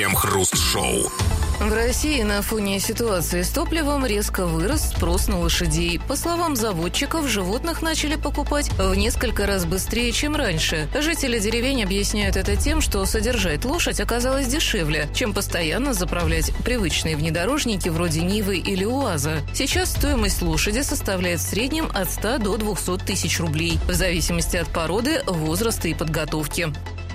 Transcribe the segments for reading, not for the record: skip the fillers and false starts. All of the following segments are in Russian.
Крем-хруст-шоу. В России на фоне ситуации с топливом резко вырос спрос на лошадей. По словам заводчиков, животных начали покупать в несколько раз быстрее, чем раньше. Жители деревень объясняют это тем, что содержать лошадь оказалось дешевле, чем постоянно заправлять привычные внедорожники вроде Нивы или УАЗа. Сейчас стоимость лошади составляет в среднем от 100 до 200 тысяч рублей, в зависимости от породы, возраста и подготовки.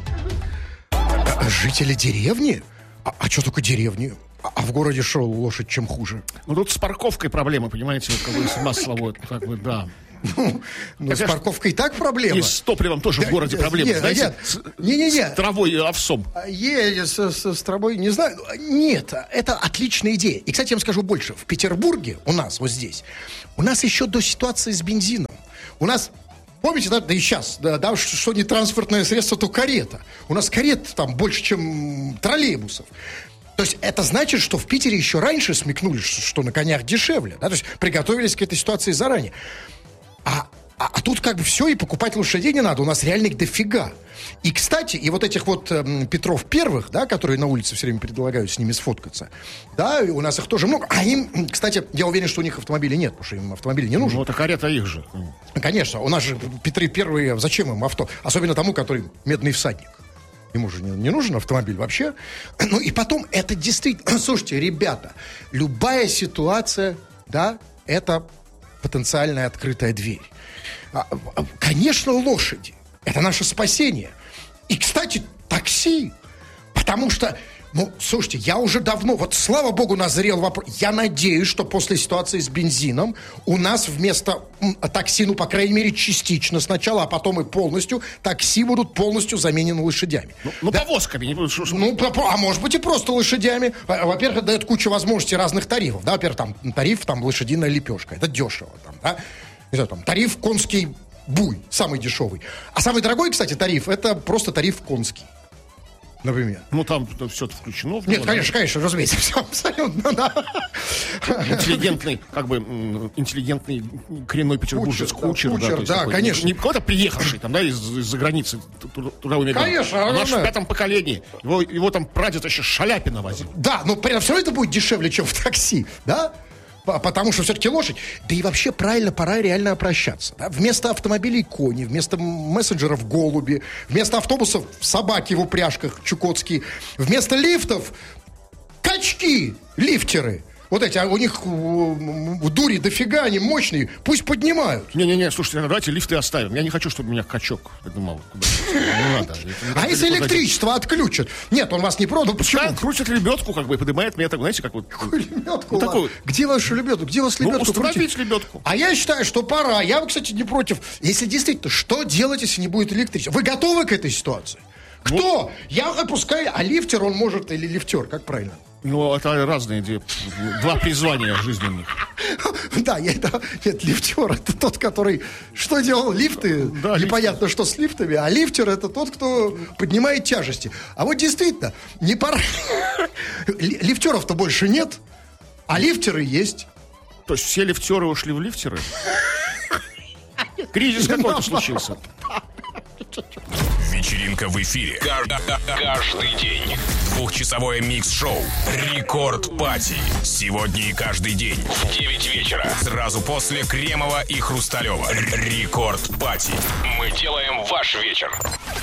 Жители деревни? А что только деревни? А в городе шел лошадь чем хуже? Ну, тут с парковкой проблемы, понимаете, вот как бы с масловой, как бы, да. Ну, с парковкой и так проблема. И с топливом тоже в городе проблемы, знаете? Не-не-не. С травой и овсом. С травой, не знаю. Нет, это отличная идея. И, кстати, я вам скажу больше. В Петербурге, у нас, вот здесь, у нас еще до ситуации с бензином. У нас... Помните, да и сейчас, да, что не транспортное средство, то карета. У нас карет там больше, чем троллейбусов. То есть это значит, что в Питере еще раньше смекнули, что на конях дешевле. Да? То есть приготовились к этой ситуации заранее. А тут как бы все, и покупать лошадей не надо. У нас реально их дофига. И, кстати, и вот этих вот Петров первых, да, которые на улице все время предлагают с ними сфоткаться, да, у нас их тоже много. А им, кстати, я уверен, что у них автомобилей нет, потому что им автомобиль не нужен. Ну, это карета их же. Конечно, у нас же Петры первые, зачем им авто? Особенно тому, который медный всадник. Ему же не нужен автомобиль вообще. Ну и потом, это действительно... Слушайте, ребята, любая ситуация, да, это потенциальная открытая дверь. Конечно, лошади. Это наше спасение. И, кстати, такси. Потому что, ну, слушайте, я уже давно, вот слава богу, назрел вопрос. Я надеюсь, что после ситуации с бензином у нас вместо такси, ну, по крайней мере, частично сначала, а потом и полностью, такси будут полностью заменены лошадями. Ну, да? Повозками. Ну, а может быть и просто лошадями. Во-первых, это дает кучу возможностей разных тарифов. Да? Во-первых, там тариф, там, лошадиная лепешка. Это дешево. Там, да? Не знаю, там, тариф конский буй, самый дешевый. А самый дорогой, кстати, тариф, это просто тариф конский. Например. Ну, там все это включено. Нет, конечно, разумеется, все абсолютно, да. Интеллигентный, как бы, интеллигентный коренной петербуржец кучер, да, конечно. Не кто-то приехавший там, да, из-за границы трудовыми. Конечно. Наш в 5-м поколении. Его там прадед еще Шаляпина возил. Да, но при этом все равно это будет дешевле, чем в такси, да? Потому что все-таки лошадь. Да и вообще правильно, пора реально обращаться. Да? Вместо автомобилей кони, вместо мессенджеров голуби, вместо автобусов собаки в упряжках чукотские, вместо лифтов качки, лифтеры. Вот эти, а у них дури дофига, они мощные, пусть поднимают. Не-не-не, слушайте, давайте лифты оставим. Я не хочу, чтобы меня качок поднимал. Не надо. А если электричество отключат? Нет, он вас не продал. Почему? Крутит лебедку, как бы, и поднимает меня, так, знаете, как вот... Какую лебедку? Ну, где вашу лебедку? Где вас лебедку крутить? Установить лебедку. А я считаю, что пора. Я, кстати, не против. Если действительно, что делать, если не будет электричества? Вы готовы к этой ситуации? Кто? Я опускаю, а лифтер он может, или лифтер, как правильно? Ну, это разные два призвания жизненных. Да, нет, лифтер это тот, который что делал? Лифты? Да, непонятно, что с лифтами. А лифтер это тот, кто поднимает тяжести. А вот действительно, не пора. Лифтеров-то больше нет, а лифтеры есть. То есть все лифтеры ушли в лифтеры? Кризис какой-то случился. Вечеринка в эфире. Каждый день. Двухчасовое микс-шоу «Рекорд Пати». Сегодня и каждый день в 9 вечера. Сразу после Кремова и Хрусталева. «Рекорд Пати». Мы делаем ваш вечер.